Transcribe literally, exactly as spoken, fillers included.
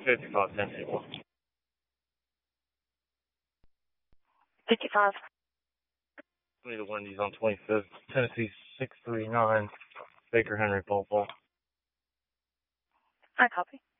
fifty-five, Tennessee. fifty-five. Give me the Wendy's on twenty-fifth, Tennessee six three nine, Baker Henry, Paul Paul. I copy.